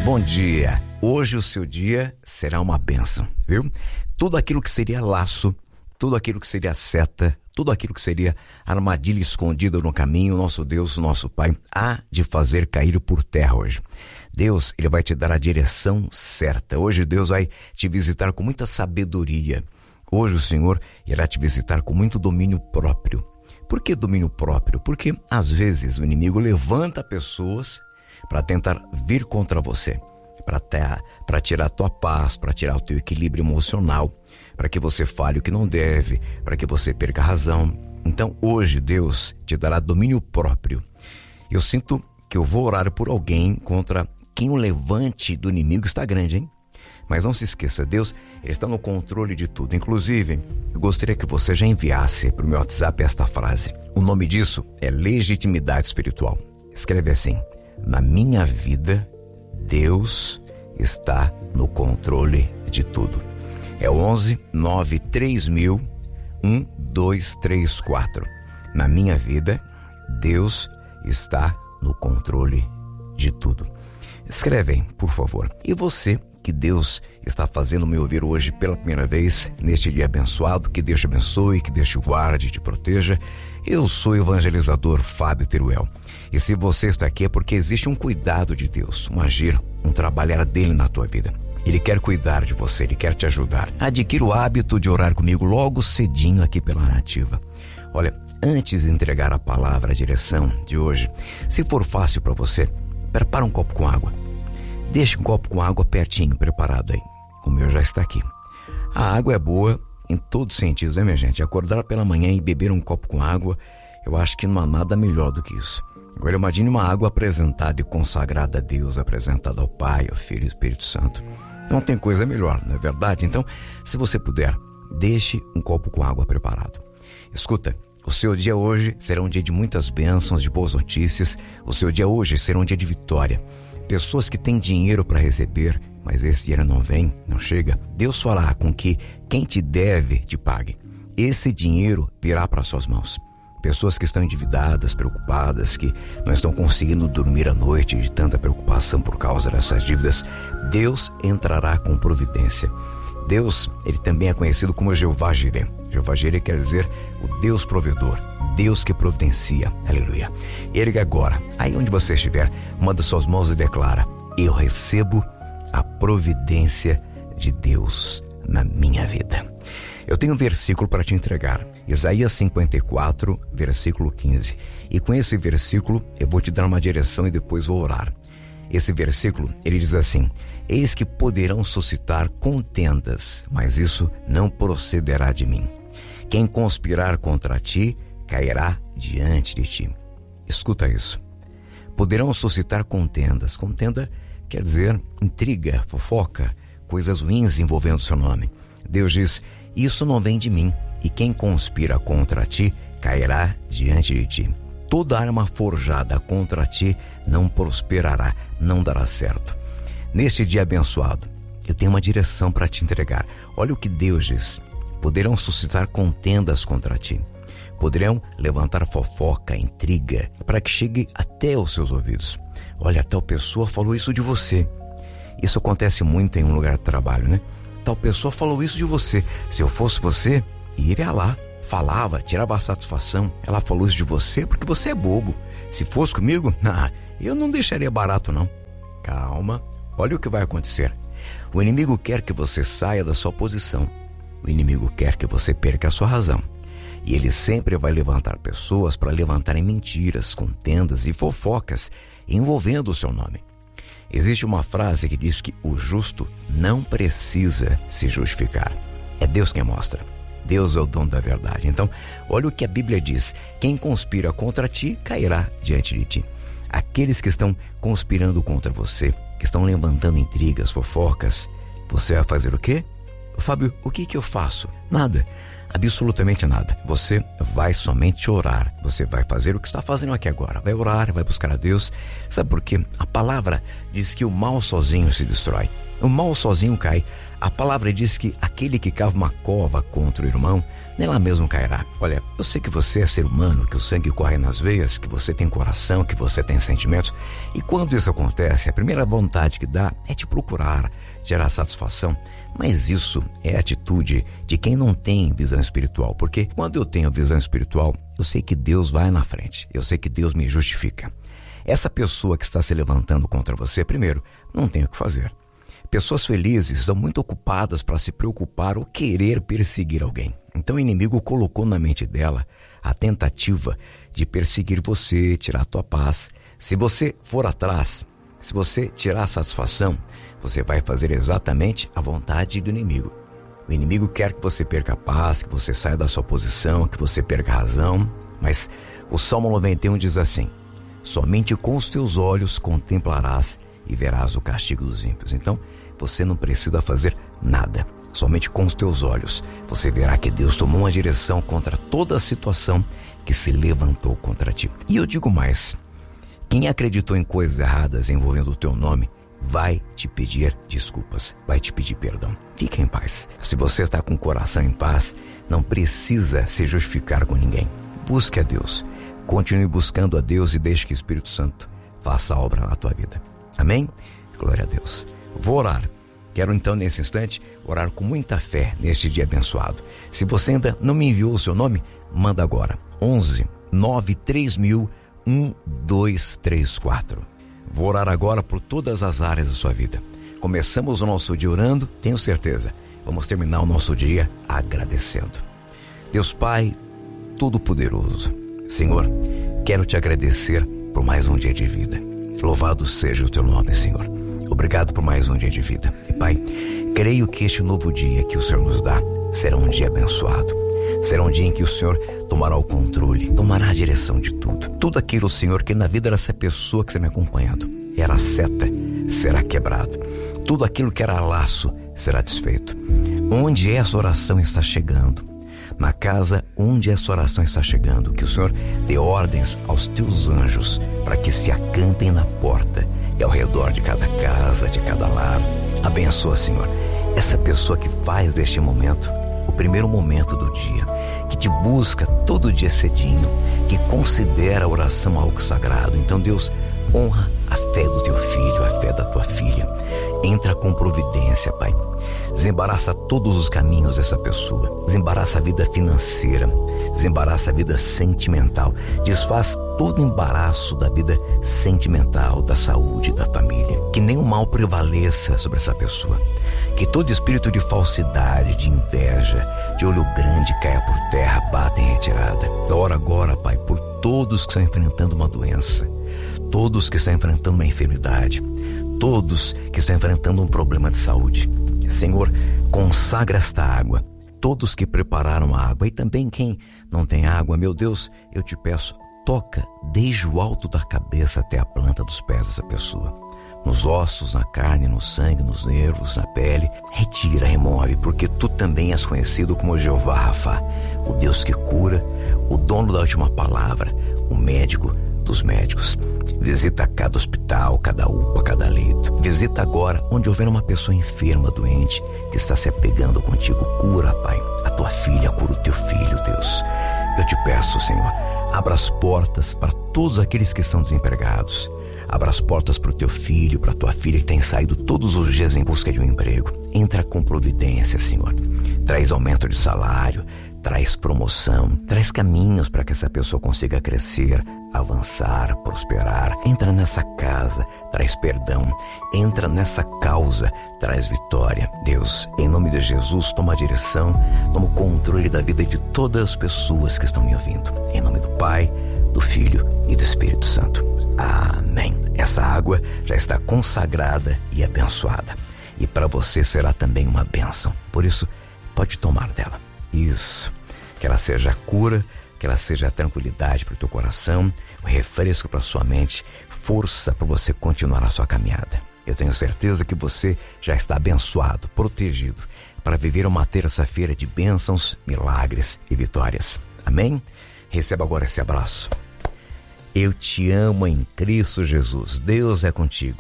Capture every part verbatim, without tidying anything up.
Bom dia. Hoje o seu dia será uma bênção, viu? Tudo aquilo que seria laço, tudo aquilo que seria seta, tudo aquilo que seria armadilha escondida no caminho, nosso Deus, nosso Pai, há de fazer cair por terra hoje. Deus, Ele vai te dar a direção certa. Hoje Deus vai te visitar com muita sabedoria. Hoje o Senhor irá te visitar com muito domínio próprio. Por que domínio próprio? Porque às vezes o inimigo levanta pessoas para tentar vir contra você, para tirar a tua paz, para tirar o teu equilíbrio emocional, para que você fale o que não deve, para que você perca a razão. Então hoje Deus te dará domínio próprio. Eu sinto que eu vou orar por alguém contra quem o levante do inimigo está grande, hein? Mas não se esqueça, Deus, Ele está no controle de tudo. Inclusive, eu gostaria que você já enviasse para o meu WhatsApp esta frase. O nome disso é legitimidade espiritual. Escreve assim: na minha vida, Deus está no controle de tudo. É onze nove três mil um dois três quatro. Na minha vida, Deus está no controle de tudo. Escrevem, por favor. E você, que Deus está fazendo me ouvir hoje pela primeira vez, neste dia abençoado, que Deus te abençoe, que Deus te guarde e te proteja. Eu sou o evangelizador Fábio Teruel. E se você está aqui é porque existe um cuidado de Deus, um agir, um trabalhar dele na tua vida. Ele quer cuidar de você, Ele quer te ajudar. Adquira o hábito de orar comigo logo cedinho aqui pela Nativa. Olha, antes de entregar a palavra, a direção de hoje, se for fácil para você, prepara um copo com água. Deixe um copo com água pertinho, preparado aí. O meu já está aqui. A água é boa em todos os sentidos, né, minha gente? Acordar pela manhã e beber um copo com água, eu acho que não há nada melhor do que isso. Agora imagine uma água apresentada e consagrada a Deus, apresentada ao Pai, ao Filho e ao Espírito Santo. Não tem coisa melhor, não é verdade? Então, se você puder, deixe um copo com água preparado. Escuta, o seu dia hoje será um dia de muitas bênçãos, de boas notícias. O seu dia hoje será um dia de vitória. Pessoas que têm dinheiro para receber, mas esse dinheiro não vem, não chega. Deus fará com que quem te deve te pague. Esse dinheiro virá para suas mãos. Pessoas que estão endividadas, preocupadas, que não estão conseguindo dormir à noite de tanta preocupação por causa dessas dívidas, Deus entrará com providência. Deus, Ele também é conhecido como Jeová Jireh. Jeová Jireh quer dizer o Deus provedor, Deus que providencia. Aleluia. Erga agora, aí onde você estiver, manda suas mãos e declara: eu recebo a providência de Deus na minha vida. Eu tenho um versículo para te entregar, Isaías cinquenta e quatro, versículo quinze. E com esse versículo eu vou te dar uma direção e depois vou orar. Esse versículo, ele diz assim: eis que poderão suscitar contendas, mas isso não procederá de mim. Quem conspirar contra ti, cairá diante de ti. Escuta isso. Poderão suscitar contendas. Contenda quer dizer intriga, fofoca, coisas ruins envolvendo o seu nome. Deus diz: isso não vem de mim, e quem conspira contra ti, cairá diante de ti. Toda arma forjada contra ti não prosperará, não dará certo. Neste dia abençoado, eu tenho uma direção para te entregar. Olha o que Deus diz: poderão suscitar contendas contra ti. Poderão levantar fofoca, intriga, para que chegue até os seus ouvidos. Olha, tal pessoa falou isso de você. Isso acontece muito em um lugar de trabalho, né? Tal pessoa falou isso de você. Se eu fosse você, iria lá. Falava, tirava a satisfação. Ela falou isso de você porque você é bobo. Se fosse comigo, ah, eu não deixaria barato não. Calma, olha o que vai acontecer. O inimigo quer que você saia da sua posição. O inimigo quer que você perca a sua razão. E ele sempre vai levantar pessoas para levantarem mentiras, contendas e fofocas envolvendo o seu nome. Existe uma frase que diz que o justo não precisa se justificar. É Deus quem mostra. Deus é o dono da verdade. Então, olha o que a Bíblia diz: quem conspira contra ti, cairá diante de ti. Aqueles que estão conspirando contra você, que estão levantando intrigas, fofocas, você vai fazer o quê? Fábio, o que que eu faço? Nada. Absolutamente nada. Você vai somente orar. Você vai fazer o que está fazendo aqui agora. Vai orar, vai buscar a Deus. Sabe por quê? A palavra diz que o mal sozinho se destrói. O mal sozinho cai. A palavra diz que aquele que cava uma cova contra o irmão, nela mesmo cairá. Olha, eu sei que você é ser humano, que o sangue corre nas veias, que você tem coração, que você tem sentimentos. E quando isso acontece, a primeira vontade que dá é te procurar, gerar satisfação. Mas isso é a atitude de quem não tem visão espiritual. Porque quando eu tenho visão espiritual, eu sei que Deus vai na frente. Eu sei que Deus me justifica. Essa pessoa que está se levantando contra você, primeiro, não tem o que fazer. Pessoas felizes estão muito ocupadas para se preocupar ou querer perseguir alguém. Então o inimigo colocou na mente dela a tentativa de perseguir você, tirar a tua paz. Se você for atrás, se você tirar a satisfação, você vai fazer exatamente a vontade do inimigo. O inimigo quer que você perca a paz, que você saia da sua posição, que você perca a razão. Mas o Salmo noventa e um diz assim: somente com os teus olhos contemplarás e verás o castigo dos ímpios. Então, você não precisa fazer nada. Somente com os teus olhos você verá que Deus tomou uma direção contra toda a situação que se levantou contra ti. E eu digo mais: quem acreditou em coisas erradas envolvendo o teu nome vai te pedir desculpas, vai te pedir perdão. Fica em paz. Se você está com o coração em paz, não precisa se justificar com ninguém. Busque a Deus. Continue buscando a Deus e deixe que o Espírito Santo faça a obra na tua vida. Amém? Glória a Deus. Vou orar. Quero então, nesse instante, orar com muita fé neste dia abençoado. Se você ainda não me enviou o seu nome, manda agora. onze, nove três mil, um dois três quatro. Vou orar agora por todas as áreas da sua vida. Começamos o nosso dia orando, tenho certeza. Vamos terminar o nosso dia agradecendo. Deus Pai Todo-Poderoso, Senhor, quero te agradecer por mais um dia de vida. Louvado seja o teu nome, Senhor. Obrigado por mais um dia de vida. E Pai, creio que este novo dia que o Senhor nos dá será um dia abençoado. Será um dia em que o Senhor tomará o controle, tomará a direção de tudo. Tudo aquilo, Senhor, que na vida dessa pessoa que está me acompanhando era seta, será quebrado. Tudo aquilo que era laço será desfeito. Onde essa oração está chegando, na casa onde essa oração está chegando, que o Senhor dê ordens aos teus anjos para que se acampem na porta e ao redor de cada casa, de cada lar. Abençoa, Senhor, essa pessoa que faz deste momento o primeiro momento do dia, que te busca todo dia cedinho, que considera a oração algo sagrado. Então, Deus, honra a fé do teu filho, a fé da tua filha. Entra com providência, Pai. Desembaraça todos os caminhos dessa pessoa. Desembaraça a vida financeira. Desembaraça a vida sentimental. Desfaz todo o embaraço da vida sentimental, da saúde, da família. Que nenhum mal prevaleça sobre essa pessoa. Que todo espírito de falsidade, de inveja, de olho grande caia por terra, bata em retirada. Eu oro agora, Pai, por todos que estão enfrentando uma doença. Todos que estão enfrentando uma enfermidade. Todos que estão enfrentando um problema de saúde. Senhor, consagra esta água. Todos que prepararam a água e também quem não tem água, meu Deus, eu te peço, toca desde o alto da cabeça até a planta dos pés dessa pessoa. Nos ossos, na carne, no sangue, nos nervos, na pele. Retira, remove, porque tu também és conhecido como Jeová Rafa, o Deus que cura, o dono da última palavra, o médico dos médicos. Visita cada hospital, cada U P A, cada leito. Visita agora onde houver uma pessoa enferma, doente, que está se apegando contigo. Cura, Pai, a tua filha, cura o teu filho, Deus. Eu te peço, Senhor, abra as portas para todos aqueles que estão desempregados. Abra as portas para o teu filho, para a tua filha que tem saído todos os dias em busca de um emprego. Entra com providência, Senhor. Traz aumento de salário, traz promoção, traz caminhos para que essa pessoa consiga crescer, avançar, prosperar. Entra nessa casa, traz perdão. Entra nessa causa, traz vitória. Deus, em nome de Jesus, toma a direção, toma o controle da vida de todas as pessoas que estão me ouvindo. Em nome do Pai, do Filho e do Espírito Santo. Amém. Essa água já está consagrada e abençoada. E para você será também uma bênção. Por isso, pode tomar dela. Isso. Que ela seja a cura, que ela seja a tranquilidade para o teu coração, o refresco para a sua mente, força para você continuar a sua caminhada. Eu tenho certeza que você já está abençoado, protegido, para viver uma terça-feira de bênçãos, milagres e vitórias. Amém? Receba agora esse abraço. Eu te amo em Cristo Jesus. Deus é contigo.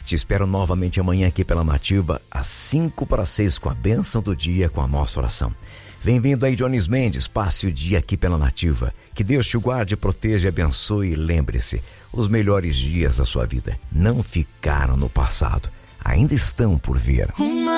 Te espero novamente amanhã aqui pela Nativa, às cinco para seis, com a bênção do dia, com a nossa oração. Vem vindo aí, Jones Mendes, passe o dia aqui pela Nativa. Que Deus te guarde, proteja e abençoe. E lembre-se, os melhores dias da sua vida não ficaram no passado, ainda estão por vir.